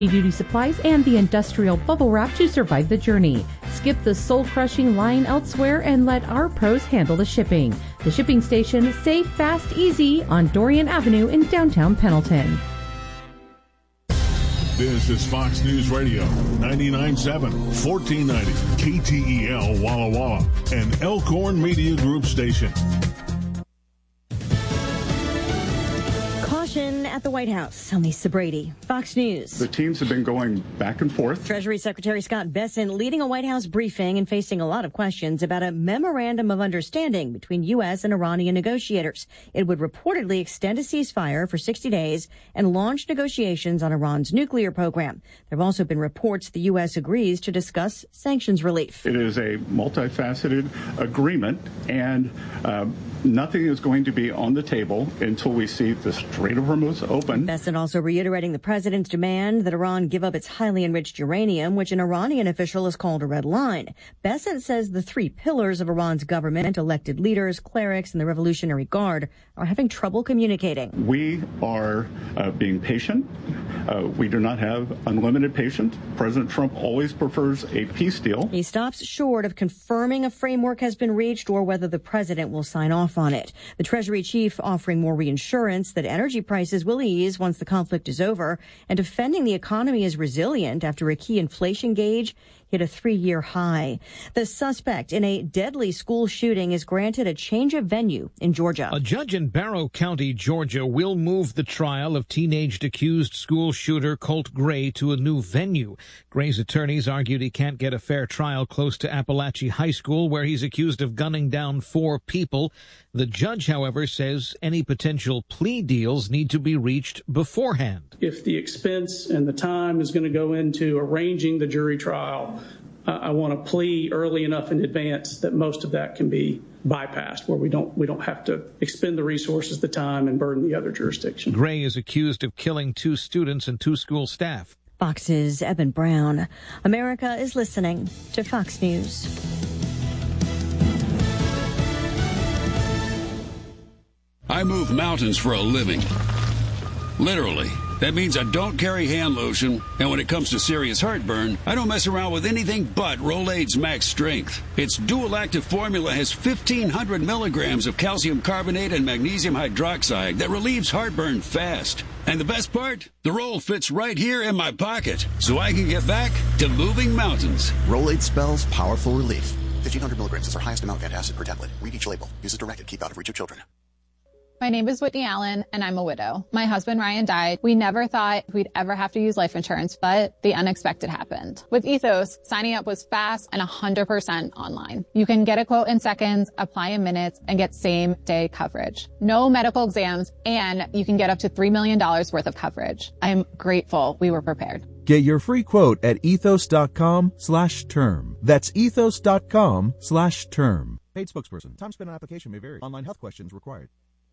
Duty supplies and the industrial bubble wrap to survive the journey. Skip the soul-crushing line elsewhere and let our pros handle the shipping. The shipping station, safe, fast, easy on Dorian Avenue in downtown Pendleton. This is Fox News Radio, 99.7, 1490, KTEL Walla Walla, and Elkhorn Media Group station. At the White House, I'm Lisa Brady, Fox News. The teams have been going back and forth. Treasury Secretary Scott Bessent leading a White House briefing and facing a lot of questions about a memorandum of understanding between U.S. and Iranian negotiators. It would reportedly extend a ceasefire for 60 days and launch negotiations on Iran's nuclear program. There have also been reports the U.S. agrees to discuss sanctions relief. It is a multifaceted agreement, and nothing is going to be on the table until we see the Strait of Hormuz open. Bessent also reiterating the president's demand that Iran give up its highly enriched uranium, which an Iranian official has called a red line. Bessent says the three pillars of Iran's government, elected leaders, clerics, and the Revolutionary Guard, are having trouble communicating. We are being patient. We do not have unlimited patience. President Trump always prefers a peace deal. He stops short of confirming a framework has been reached or whether the president will sign off on it. The Treasury chief offering more reassurance that energy prices will ease once the conflict is over and defending the economy as resilient after a key inflation gauge hit a 3-year high. The suspect in a deadly school shooting is granted a change of venue in Georgia. A judge in Barrow County, Georgia, will move the trial of teenage accused school shooter Colt Gray to a new venue. Gray's attorneys argued he can't get a fair trial close to Appalachia High School, where he's accused of gunning down 4 people. The judge, however, says any potential plea deals need to be reached beforehand. If the expense and the time is going to go into arranging the jury trial, I want to plea early enough in advance that most of that can be bypassed, where we don't have to expend the resources, the time, and burden the other jurisdiction. Gray is accused of killing 2 students and 2 school staff. Fox's Eben Brown. America is listening to Fox News. I move mountains for a living. Literally. That means I don't carry hand lotion, and when it comes to serious heartburn, I don't mess around with anything but Rolaids Max Strength. Its dual-active formula has 1,500 milligrams of calcium carbonate and magnesium hydroxide that relieves heartburn fast. And the best part? The roll fits right here in my pocket, so I can get back to moving mountains. Rolaids spells powerful relief. 1,500 milligrams is our highest amount of antacid per tablet. Read each label. Use as directed. Keep out of reach of children. My name is Whitney Allen, and I'm a widow. My husband, Ryan, died. We never thought we'd ever have to use life insurance, but the unexpected happened. With Ethos, signing up was fast and 100% online. You can get a quote in seconds, apply in minutes, and get same-day coverage. No medical exams, and you can get up to $3 million worth of coverage. I'm grateful we were prepared. Get your free quote at ethos.com/term. That's ethos.com/term. Paid spokesperson. Time spent on application may vary. Online health questions required.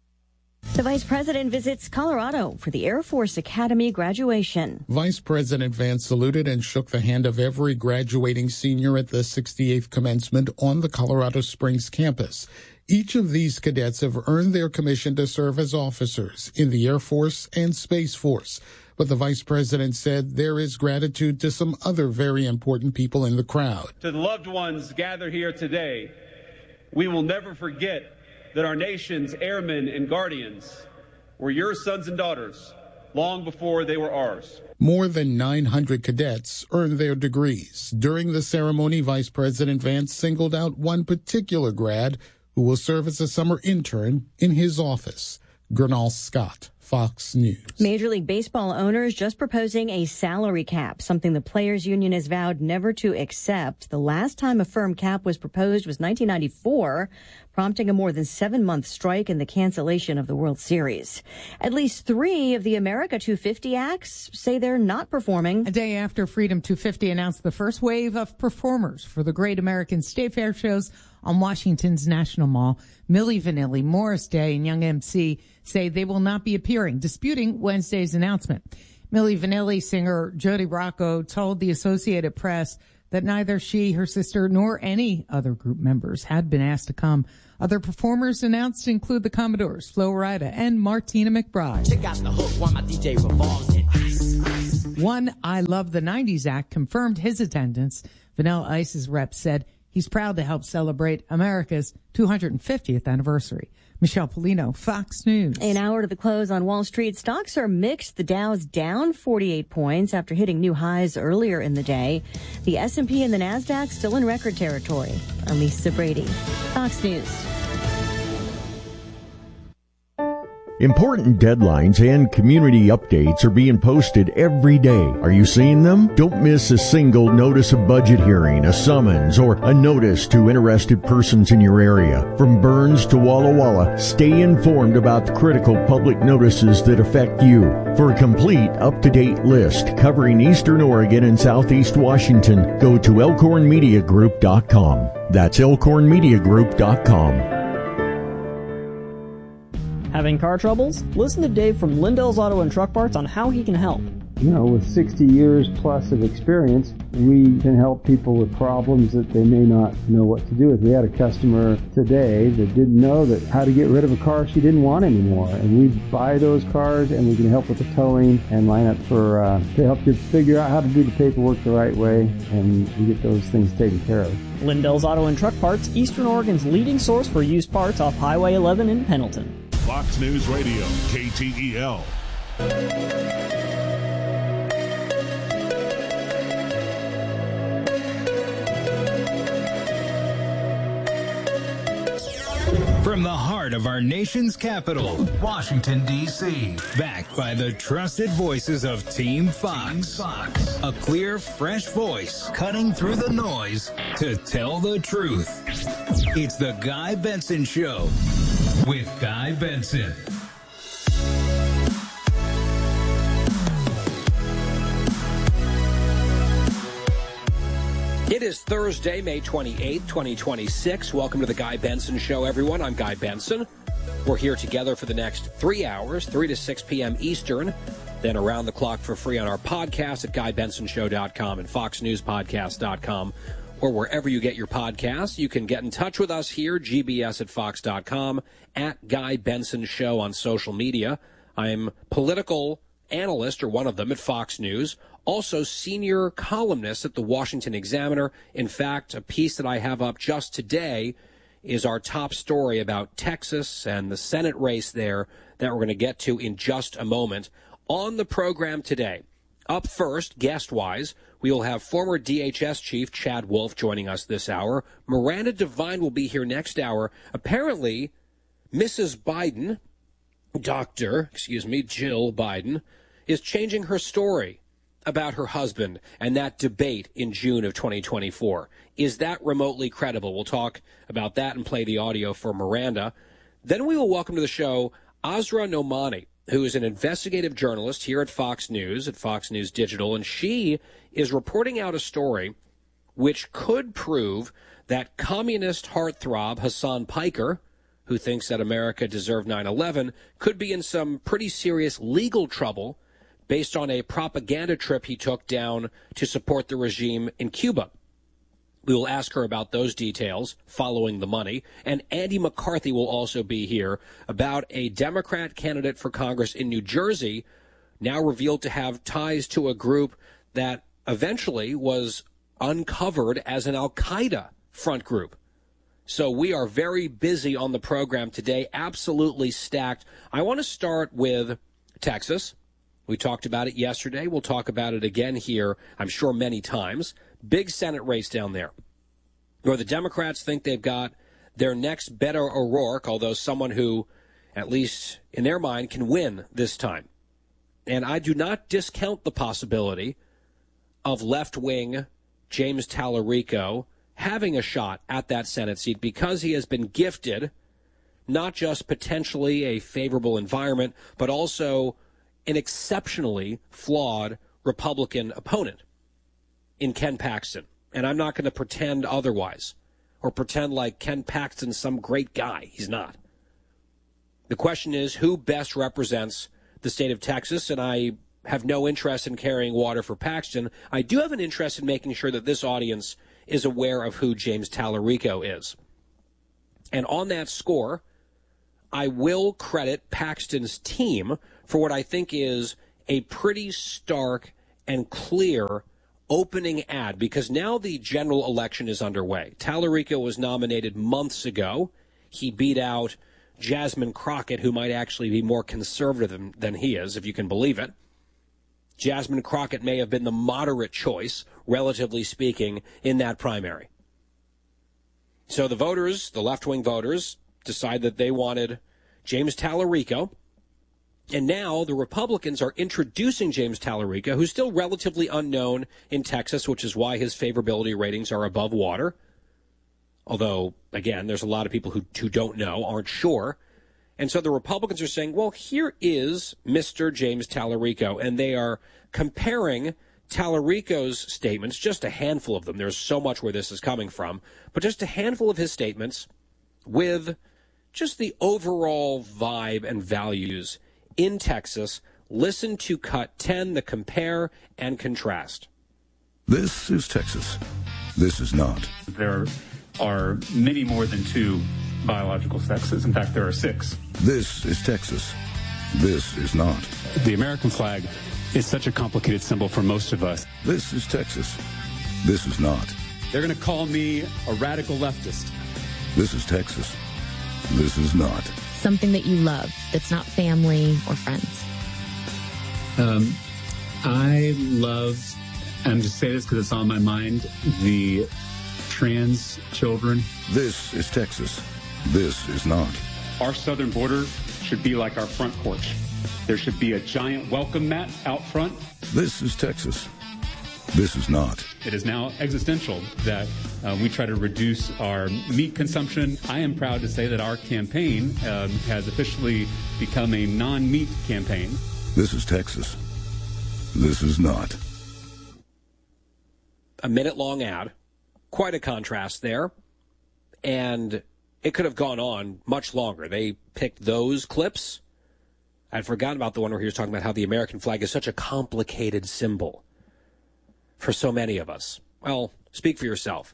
The Vice President visits Colorado for the Air Force Academy graduation. Vice President Vance saluted and shook the hand of every graduating senior at the 68th commencement on the Colorado Springs campus. Each of these cadets have earned their commission to serve as officers in the Air Force and Space Force. But the Vice President said there is gratitude to some other very important people in the crowd. To the loved ones gathered here today, we will never forget that our nation's airmen and guardians were your sons and daughters long before they were ours. More than 900 cadets earned their degrees. During the ceremony, Vice President Vance singled out one particular grad who will serve as a summer intern in his office. Gernal Scott, Fox News. Major League Baseball owners just proposing a salary cap, something the Players Union has vowed never to accept. The last time a firm cap was proposed was 1994, prompting a more than 7-month strike and the cancellation of the World Series. At least 3 of the America 250 acts say they're not performing. A day after Freedom 250 announced the first wave of performers for the Great American State Fair shows on Washington's National Mall, Milli Vanilli, Morris Day, and Young MC say they will not be appearing, disputing Wednesday's announcement. Milli Vanilli singer Jody Rocco told the Associated Press that neither she, her sister, nor any other group members had been asked to come. Other performers announced include the Commodores, Flo Rida, and Martina McBride. Check out the hook while my DJ revolves it. One I Love the 90s act confirmed his attendance. Vanilla Ice's rep said he's proud to help celebrate America's 250th anniversary. Michelle Polino, Fox News. An hour to the close on Wall Street. Stocks are mixed. The Dow's down 48 points after hitting new highs earlier in the day. The S&P and the Nasdaq still in record territory. I'm Lisa Brady, Fox News. Important deadlines and community updates are being posted every day. Are you seeing them? Don't miss a single notice of budget hearing, a summons, or a notice to interested persons in your area. From Burns to Walla Walla, stay informed about the critical public notices that affect you. For a complete, up-to-date list covering Eastern Oregon and Southeast Washington, go to elkhornmediagroup.com. That's elkhornmediagroup.com. Having car troubles? Listen to Dave from Lindell's Auto and Truck Parts on how he can help. You know, with 60 years plus of experience, we can help people with problems that they may not know what to do with. We had a customer today that didn't know that how to get rid of a car she didn't want anymore. And we buy those cars and we can help with the towing and line up for to help you figure out how to do the paperwork the right way, and we get those things taken care of. Lindell's Auto and Truck Parts, Eastern Oregon's leading source for used parts off Highway 11 in Pendleton. Fox News Radio, KTEL. From the heart of our nation's capital, Washington, D.C., backed by the trusted voices of Team Fox. A clear, fresh voice cutting through the noise to tell the truth. It's the Guy Benson Show with Guy Benson. It is Thursday, May 28th, 2026. Welcome to the Guy Benson Show, everyone. I'm Guy Benson. We're here together for the next 3 hours, 3 to 6 p.m. Eastern, then around the clock for free on our podcast at GuyBensonShow.com and FoxNewsPodcast.com, or wherever you get your podcasts. You can get in touch with us here, gbs at Fox.com, at Guy Benson Show on social media. I'm political analyst, or one of them, at Fox News. Also senior columnist at the Washington Examiner. In fact, a piece that I have up just today is our top story about Texas and the Senate race there that we're going to get to in just a moment. On the program today, up first, guest-wise, we will have former DHS Chief Chad Wolf joining us this hour. Miranda Devine will be here next hour. Apparently, Mrs. Biden, Jill Biden, is changing her story about her husband and that debate in June of 2024. Is that remotely credible? We'll talk about that and play the audio for Miranda. Then we will welcome to the show Asra Nomani, who is an investigative journalist here at Fox News Digital, and she is reporting out a story which could prove that communist heartthrob Hassan Piker, who thinks that America deserved 9/11, could be in some pretty serious legal trouble based on a propaganda trip he took down to support the regime in Cuba. We will ask her about those details following the money. And Andy McCarthy will also be here about a Democrat candidate for Congress in New Jersey, now revealed to have ties to a group that eventually was uncovered as an Al-Qaeda front group. So we are very busy on the program today, absolutely stacked. I want to start with Texas. We talked about it yesterday. We'll talk about it again here, I'm sure, many times. Big Senate race down there, where the Democrats think they've got their next Beto O'Rourke, although someone who, at least in their mind, can win this time. And I do not discount the possibility of left-wing James Tallarico having a shot at that Senate seat because he has been gifted not just potentially a favorable environment, but also an exceptionally flawed Republican opponent in Ken Paxton. And I'm not going to pretend otherwise or pretend like Ken Paxton's some great guy. He's not. The question is, who best represents the state of Texas? And I have no interest in carrying water for Paxton. I do have an interest in making sure that this audience is aware of who James Tallarico is. And on that score, I will credit Paxton's team for what I think is a pretty stark and clear opening ad, because now the general election is underway. Tallarico was nominated months ago. He beat out Jasmine Crockett, who might actually be more conservative than he is, if you can believe it. Jasmine Crockett may have been the moderate choice, relatively speaking, in that primary. So the voters, the left-wing voters, decide that they wanted James Tallarico. And now the Republicans are introducing James Tallarico, who's still relatively unknown in Texas, which is why his favorability ratings are above water. Although, again, there's a lot of people who don't know, aren't sure. And so the Republicans are saying, well, here is Mr. James Tallarico. And they are comparing Tallarico's statements, just a handful of them. There's so much where this is coming from. But just a handful of his statements with just the overall vibe and values in Texas. Listen to Cut 10, the compare and contrast. This is Texas. This is not. There are many more than 2 biological sexes. In fact, there are 6. This is Texas. This is not. The American flag is such a complicated symbol for most of us. This is Texas. This is not. They're going to call me a radical leftist. This is Texas. This is not. Something that you love that's not family or friends. I love, I'm just saying this because it's on my mind, the trans children. This is Texas. This is not. Our southern border should be like our front porch. There should be a giant welcome mat out front. This is Texas. This is not. It is now existential that we try to reduce our meat consumption. I am proud to say that our campaign has officially become a non-meat campaign. This is Texas. This is not. A minute-long ad. Quite a contrast there. And it could have gone on much longer. They picked those clips. I'd forgotten about the one where he was talking about how the American flag is such a complicated symbol for so many of us. Well, speak for yourself.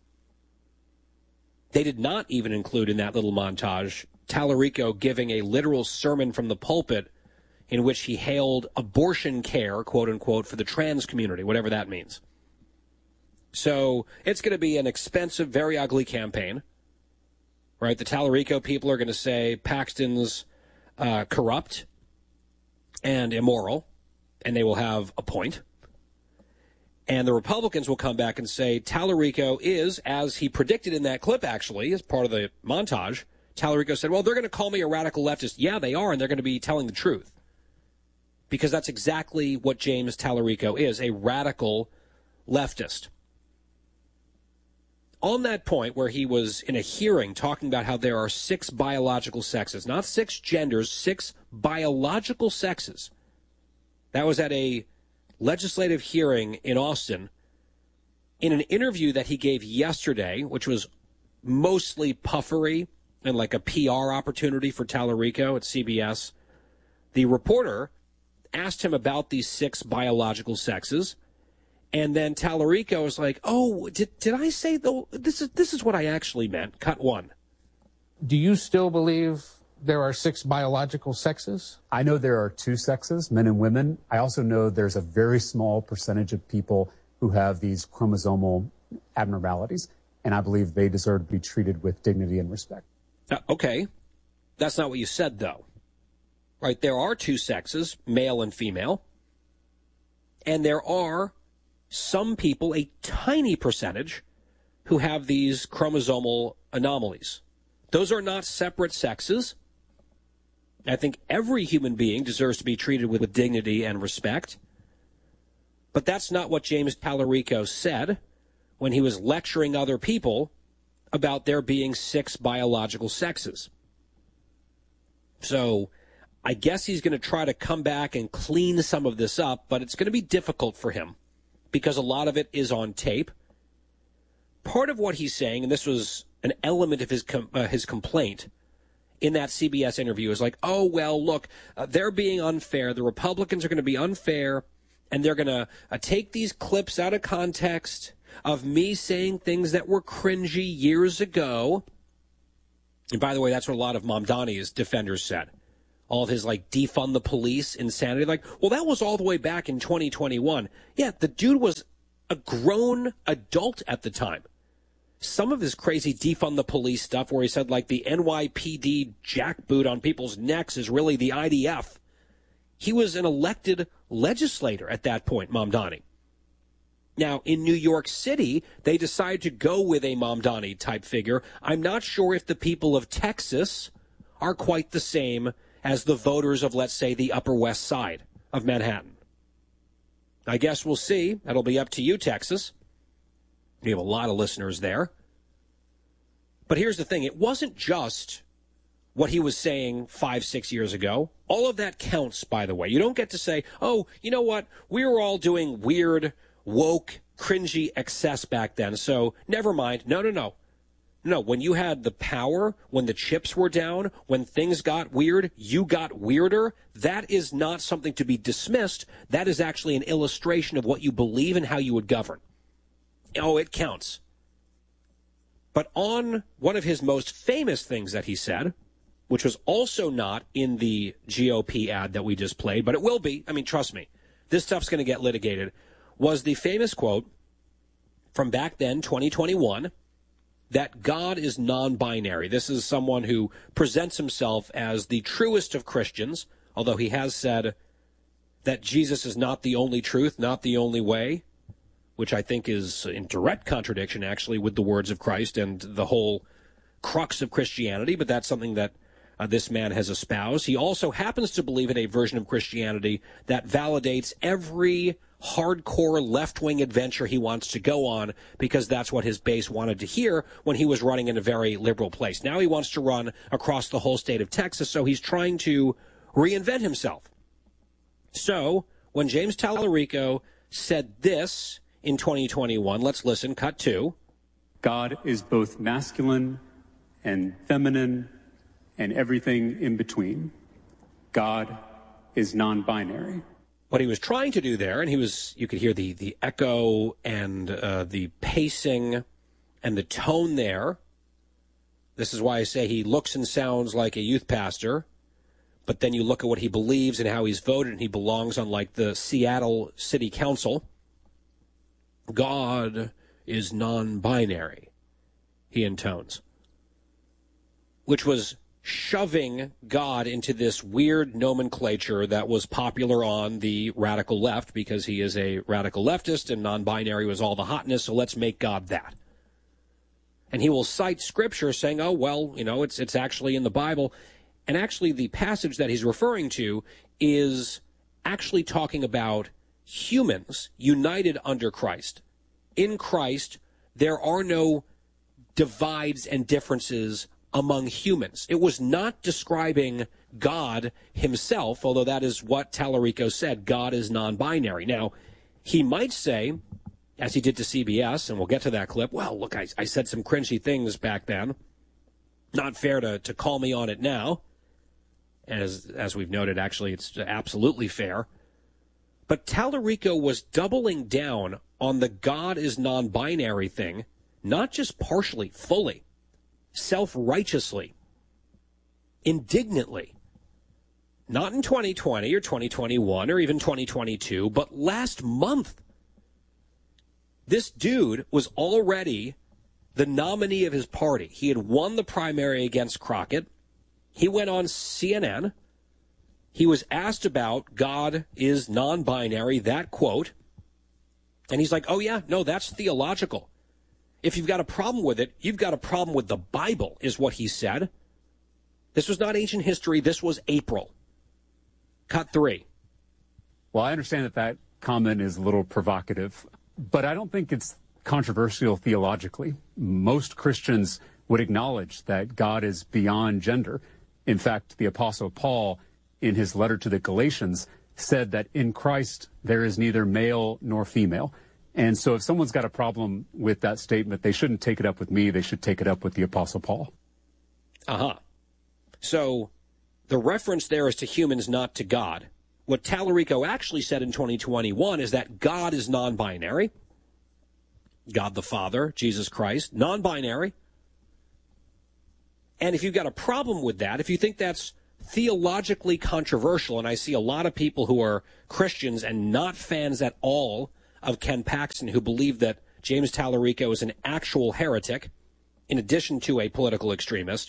They did not even include in that little montage Tallarico giving a literal sermon from the pulpit in which he hailed abortion care, quote unquote, for the trans community, whatever that means. So it's going to be an expensive, very ugly campaign, right? The Tallarico people are going to say Paxton's corrupt and immoral, and they will have a point. And the Republicans will come back and say Tallarico is, as he predicted in that clip, actually, as part of the montage, Tallarico said, well, they're going to call me a radical leftist. Yeah, they are, and they're going to be telling the truth. Because that's exactly what James Tallarico is, a radical leftist. On that point where he was in a hearing talking about how there are 6 biological sexes, not 6 genders, 6 biological sexes. That was at a legislative hearing in Austin. In an interview that he gave yesterday, which was mostly puffery and like a PR opportunity for Tallarico at CBS, the reporter asked him about these 6 biological sexes. And then Tallarico was like, oh, did I say, though, this is what I actually meant. Cut 1. Do you still believe there are 6 biological sexes? I know there are 2 sexes, men and women. I also know there's a very small percentage of people who have these chromosomal abnormalities, and I believe they deserve to be treated with dignity and respect. Okay. That's not what you said, though. Right, there are 2 sexes, male and female, and there are some people, a tiny percentage, who have these chromosomal anomalies. Those are not separate sexes. I think every human being deserves to be treated with dignity and respect. But that's not what James Tallarico said when he was lecturing other people about there being 6 biological sexes. So I guess he's going to try to come back and clean some of this up, but it's going to be difficult for him because a lot of it is on tape. Part of what he's saying, and this was an element of his complaint in that CBS interview, is like, oh, well, look, they're being unfair. The Republicans are going to be unfair, and they're going to take these clips out of context of me saying things that were cringy years ago. And by the way, that's what a lot of Mamdani's defenders said. all of his, like, defund the police insanity. Like, well, that was all the way back in 2021. Yeah, the dude was a grown adult at the time. Some of his crazy defund the police stuff where he said, like, the NYPD jackboot on people's necks is really the IDF. He was an elected legislator at that point, Mamdani. Now, in New York City, they decided to go with a Mamdani type figure. I'm not sure if the people of Texas are quite the same as the voters of, let's say, the Upper West Side of Manhattan. I guess we'll see. That'll be up to you, Texas. You have a lot of listeners there. But here's the thing. It wasn't just what he was saying 5-6 years ago. All of that counts, by the way. You don't get to say, oh, you know what? We were all doing weird, woke, cringy excess back then, so never mind. No. No, when you had the power, when the chips were down, when things got weird, you got weirder. That is not something to be dismissed. That is actually an illustration of what you believe and how you would govern. Oh, it counts. But on one of his most famous things that he said, which was also not in the GOP ad that we just played, but it will be. I mean, trust me, this stuff's going to get litigated, was the famous quote from back then, 2021, that God is non-binary. This is someone who presents himself as the truest of Christians, although he has said that Jesus is not the only truth, not the only way, which I think is in direct contradiction, actually, with the words of Christ and the whole crux of Christianity, but that's something that this man has espoused. He also happens to believe in a version of Christianity that validates every hardcore left-wing adventure he wants to go on, because that's what his base wanted to hear when he was running in a very liberal place. Now he wants to run across the whole state of Texas, so he's trying to reinvent himself. So when James Tallarico said this in 2021, let's listen, cut 2. God is both masculine and feminine and everything in between. God is non-binary. What he was trying to do there, and you could hear the echo and the pacing and the tone there. This is why I say he looks and sounds like a youth pastor, but then you look at what he believes and how he's voted, and he belongs on, like, the Seattle City Council. God is non-binary, he intones, which was shoving God into this weird nomenclature that was popular on the radical left, because he is a radical leftist and non-binary was all the hotness, so let's make God that. And he will cite scripture saying, oh, well, you know, it's actually in the Bible. And actually the passage that he's referring to is actually talking about humans united under Christ. In Christ, there are no divides and differences among humans. It was not describing God himself, although that is what Tallarico said. God is non-binary. Now, he might say, as he did to CBS, and we'll get to that clip, well, look, I said some cringy things back then. Not fair to call me on it now. As we've noted, actually, it's absolutely fair. But Tallarico was doubling down on the God is non-binary thing, not just partially, fully, self-righteously, indignantly. Not in 2020 or 2021 or even 2022, but last month. This dude was already the nominee of his party. He had won the primary against Crockett. He went on CNN. He was asked about God is non-binary, that quote. And he's like, oh, yeah, no, that's theological. If you've got a problem with it, you've got a problem with the Bible, is what he said. This was not ancient history. This was April. Cut 3. Well, I understand that comment is a little provocative, but I don't think it's controversial theologically. Most Christians would acknowledge that God is beyond gender. In fact, the Apostle Paul, in his letter to the Galatians, said that in Christ there is neither male nor female. And so if someone's got a problem with that statement, they shouldn't take it up with me. They should take it up with the Apostle Paul. So the reference there is to humans, not to God. What Tallarico actually said in 2021 is that God is non-binary. God the Father, Jesus Christ, non-binary. And if you've got a problem with that, if you think that's theologically controversial, and I see a lot of people who are Christians and not fans at all of Ken Paxton who believe that James Tallarico is an actual heretic, in addition to a political extremist.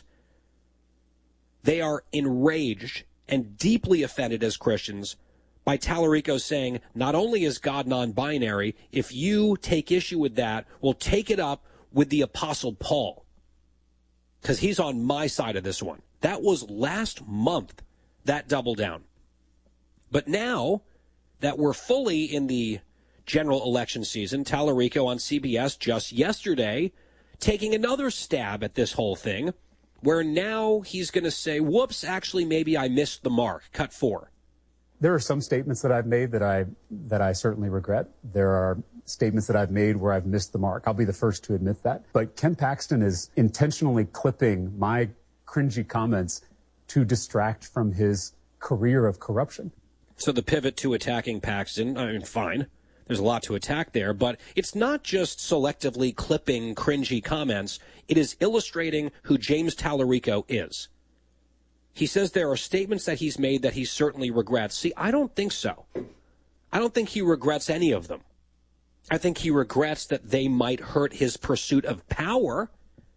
They are enraged and deeply offended as Christians by Tallarico saying, not only is God non-binary, if you take issue with that, we'll take it up with the Apostle Paul, because he's on my side of this one. That was last month, that double down. But now that we're fully in the general election season, Tallarico on CBS just yesterday taking another stab at this whole thing, where now he's going to say, whoops, actually, maybe I missed the mark. Cut 4. There are some statements that I've made that I certainly regret. There are statements that I've made where I've missed the mark. I'll be the first to admit that. But Ken Paxton is intentionally clipping my cringy comments to distract from his career of corruption. So the pivot to attacking Paxton, I mean, fine. There's a lot to attack there, but it's not just selectively clipping cringy comments. It is illustrating who James Tallarico is. He says there are statements that he's made that he certainly regrets. See, I don't think so. I don't think he regrets any of them. I think he regrets that they might hurt his pursuit of power.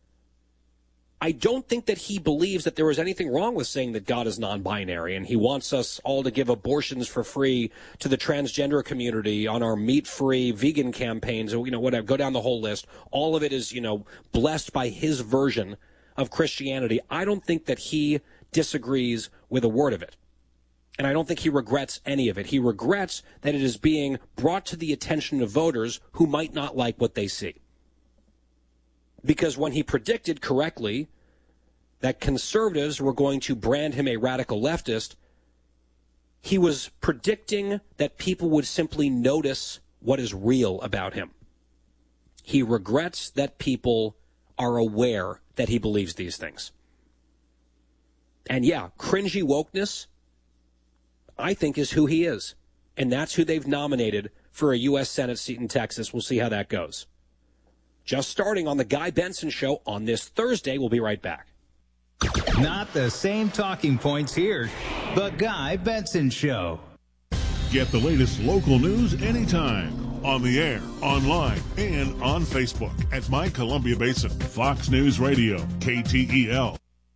I don't think that he believes that there was anything wrong with saying that God is non-binary and he wants us all to give abortions for free to the transgender community on our meat-free vegan campaigns, or, whatever, go down the whole list. All of it is, blessed by his version of Christianity. I don't think that he disagrees with a word of it. And I don't think he regrets any of it. He regrets that it is being brought to the attention of voters who might not like what they see. Because when he predicted correctly that conservatives were going to brand him a radical leftist, he was predicting that people would simply notice what is real about him. He regrets that people are aware that he believes these things. And yeah, cringy wokeness, I think, is who he is. And that's who they've nominated for a U.S. Senate seat in Texas. We'll see how that goes. Just starting on the Guy Benson Show on this Thursday. We'll be right back. Not the same talking points here. The Guy Benson Show. Get the latest local news anytime. On the air, online, and on Facebook at My Columbia Basin. Fox News Radio, KTEL.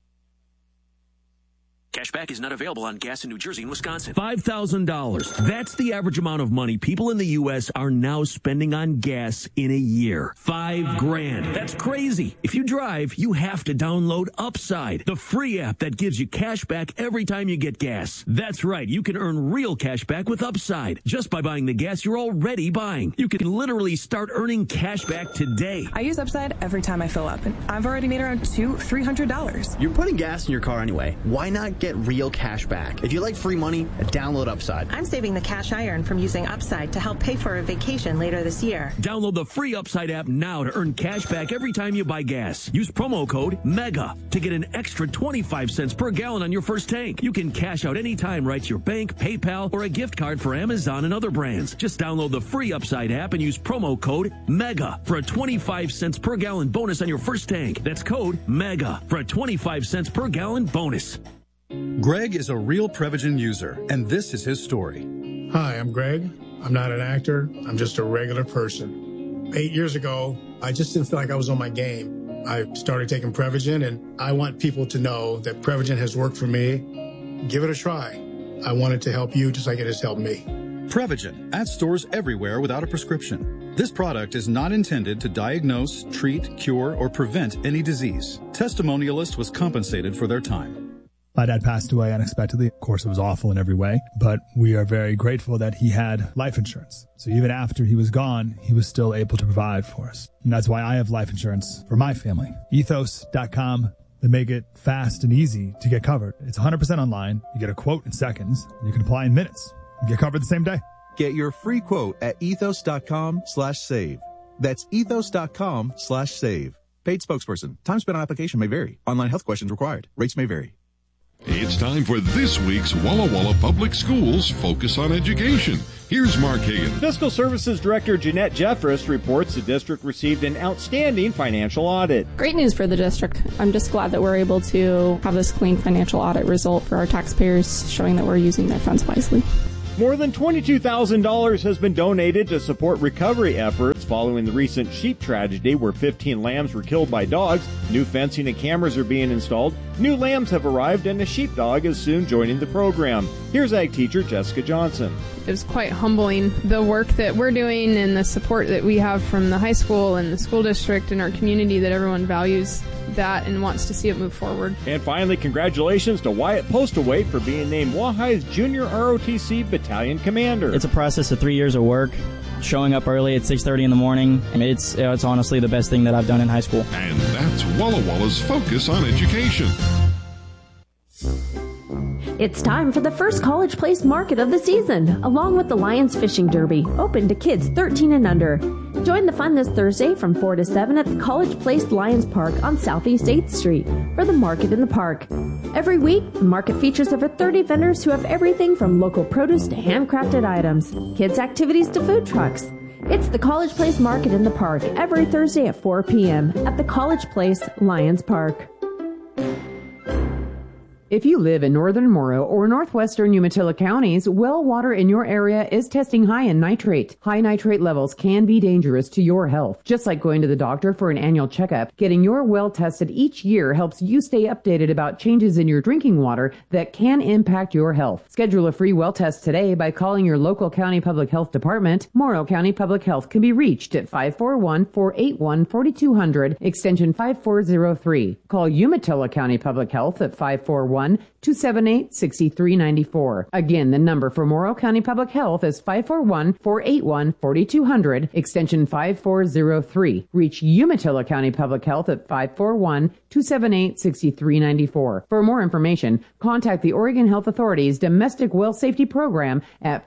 Cashback is not available on gas in New Jersey and Wisconsin. $5,000. That's the average amount of money people in the U.S. are now spending on gas in a year. $5,000. That's crazy. If you drive, you have to download Upside, the free app that gives you cash back every time you get gas. That's right. You can earn real cash back with Upside just by buying the gas you're already buying. You can literally start earning cash back today. I use Upside every time I fill up, and I've already made around $200-$300. You're putting gas in your car anyway. Why not get real cash back? If you like free money, download Upside. I'm saving the cash I earn from using Upside to help pay for a vacation later this year. Download the free Upside app now to earn cash back every time you buy gas. Use promo code MEGA to get an extra 25 cents per gallon on your first tank. You can cash out anytime right to your bank, PayPal, or a gift card for Amazon and other brands. Just download the free Upside app and use promo code MEGA for a 25 cents per gallon bonus on your first tank. That's code MEGA for a 25 cents per gallon bonus. Greg is a real Prevagen user, and this is his story. Hi, I'm Greg. I'm not an actor. I'm just a regular person. 8 years ago, I just didn't feel like I was on my game. I started taking Prevagen, and I want people to know that Prevagen has worked for me. Give it a try. I want it to help you just like it has helped me. Prevagen, at stores everywhere without a prescription. This product is not intended to diagnose, treat, cure, or prevent any disease. Testimonialist was compensated for their time. My dad passed away unexpectedly. Of course, it was awful in every way, but we are very grateful that he had life insurance. So even after he was gone, he was still able to provide for us. And that's why I have life insurance for my family. Ethos.com. They make it fast and easy to get covered. It's 100% online. You get a quote in seconds. And you can apply in minutes. You get covered the same day. Get your free quote at ethos.com/save. That's ethos.com/save. Paid spokesperson. Time spent on application may vary. Online health questions required. Rates may vary. It's time for this week's Walla Walla Public Schools Focus on Education. Here's Mark Hagan. Fiscal Services Director Jeanette Jeffress reports the district received an outstanding financial audit. Great news for the district. I'm just glad that we're able to have this clean financial audit result for our taxpayers, showing that we're using their funds wisely. More than $22,000 has been donated to support recovery efforts following the recent sheep tragedy where 15 lambs were killed by dogs. New fencing and cameras are being installed. New lambs have arrived and a sheepdog is soon joining the program. Here's ag teacher Jessica Johnson. It was quite humbling, the work that we're doing and the support that we have from the high school and the school district and our community, that everyone values that and wants to see it move forward. And finally, congratulations to Wyatt Postaway for being named Wahai's Junior ROTC Battalion Commander. It's a process of 3 years of work, showing up early at 6:30 in the morning. I mean, it's honestly the best thing that I've done in high school. And that's Walla Walla's Focus on Education. It's time for the first College Place Market of the season, along with the Lions Fishing Derby, open to kids 13 and under. Join the fun this Thursday from 4 to 7 at the College Place Lions Park on Southeast 8th Street for the Market in the Park. Every week, the market features over 30 vendors who have everything from local produce to handcrafted items, kids' activities to food trucks. It's the College Place Market in the Park every Thursday at 4 p.m. at the College Place Lions Park. If you live in northern Morrow or northwestern Umatilla counties, well water in your area is testing high in nitrate. High nitrate levels can be dangerous to your health. Just like going to the doctor for an annual checkup, getting your well tested each year helps you stay updated about changes in your drinking water that can impact your health. Schedule a free well test today by calling your local county public health department. Morrow County Public Health can be reached at 541-481-4200, extension 5403. Call Umatilla County Public Health at 541-278-6394. Again, the number for Morrow County Public Health is 541-481-4200, extension 5403. Reach Umatilla County Public Health at 541-278-6394. For more information, contact the Oregon Health Authority's Domestic Well Safety Program at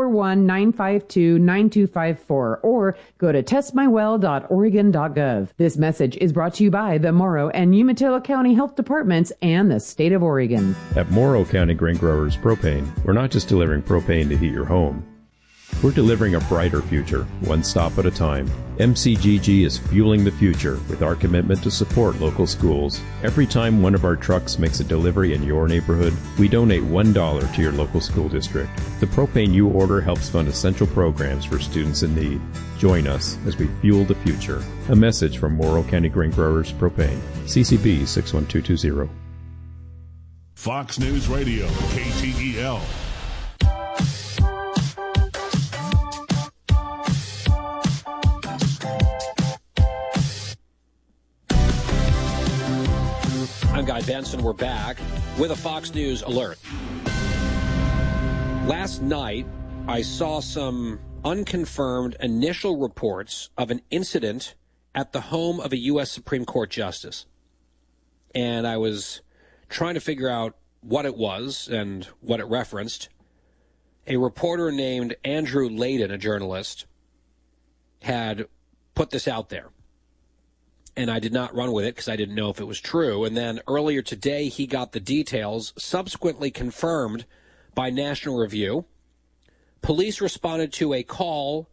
541-952-9254 or go to testmywell.oregon.gov. This message is brought to you by the Morrow and Umatilla County Health Departments and the State of Oregon. At Morrow County Grain Growers Propane, we're not just delivering propane to heat your home. We're delivering a brighter future, one stop at a time. MCGG is fueling the future with our commitment to support local schools. Every time one of our trucks makes a delivery in your neighborhood, we donate $1 to your local school district. The propane you order helps fund essential programs for students in need. Join us as we fuel the future. A message from Morrow County Grain Growers Propane. CCB 61220. Fox News Radio, KTEL. I'm Guy Benson. We're back with a Fox News alert. Last night, I saw some unconfirmed initial reports of an incident at the home of a U.S. Supreme Court justice. And I was trying to figure out what it was and what it referenced. A reporter named Andrew Layden, a journalist, had put this out there. And I did not run with it because I didn't know if it was true. And then earlier today, he got the details, subsequently confirmed by National Review. Police responded to a call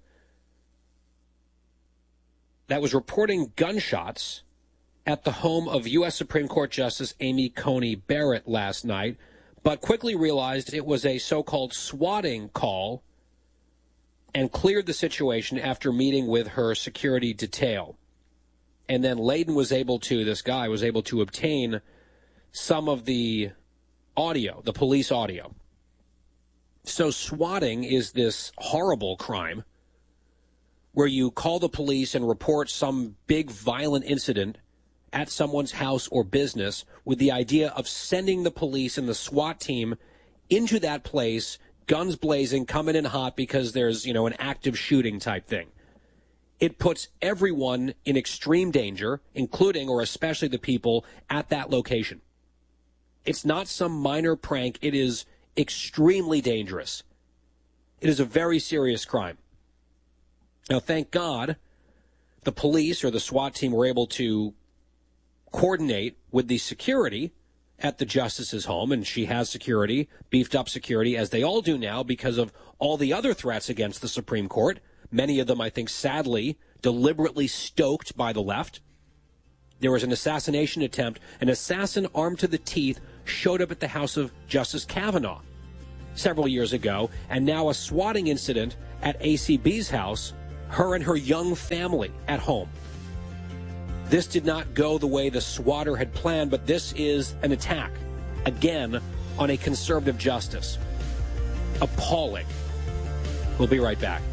that was reporting gunshots at the home of U.S. Supreme Court Justice Amy Coney Barrett last night, but quickly realized it was a so-called swatting call and cleared the situation after meeting with her security detail. And then Layden was able to, this guy was able to obtain some of the audio, the police audio. So swatting is this horrible crime where you call the police and report some big violent incident at someone's house or business with the idea of sending the police and the SWAT team into that place, guns blazing, coming in hot because there's, an active shooting type thing. It puts everyone in extreme danger, including or especially the people at that location. It's not some minor prank. It is extremely dangerous. It is a very serious crime. Now, thank God, the police or the SWAT team were able to coordinate with the security at the justice's home, and she has security, beefed up security, as they all do now because of all the other threats against the Supreme Court. Many of them, I think, sadly, deliberately stoked by the left. There was an assassination attempt. An assassin armed to the teeth showed up at the house of Justice Kavanaugh several years ago, and now a swatting incident at ACB's house, her and her young family at home. This did not go the way the swatter had planned, but this is an attack, again, on a conservative justice. Appalling. We'll be right back.